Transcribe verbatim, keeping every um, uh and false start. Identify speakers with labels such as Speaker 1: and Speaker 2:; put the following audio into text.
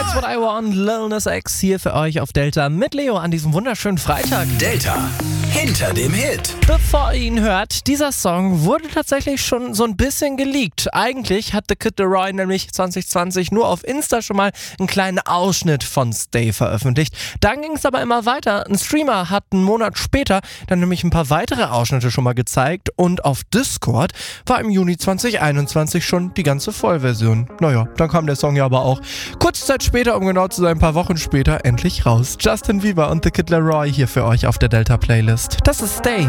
Speaker 1: That's what I want, Lil Nas X hier für euch auf Delta mit Leo an diesem wunderschönen Freitag.
Speaker 2: Delta, hinter dem Hit.
Speaker 1: Bevor ihr ihn hört, dieser Song wurde tatsächlich schon so ein bisschen geleakt. Eigentlich hat The Kid Laroi nämlich zwanzig zwanzig nur auf Insta schon mal einen kleinen Ausschnitt von Stay veröffentlicht. Dann ging es aber immer weiter. Ein Streamer hat einen Monat später dann nämlich ein paar weitere Ausschnitte schon mal gezeigt und auf Discord war im Juni zwanzig einundzwanzig schon die ganze Vollversion. Naja, dann kam der Song ja aber auch kurze Zeit später, um genau zu sein, ein paar Wochen später, endlich raus. Justin Bieber und The Kid Laroi hier für euch auf der Delta Playlist. Das ist Stay.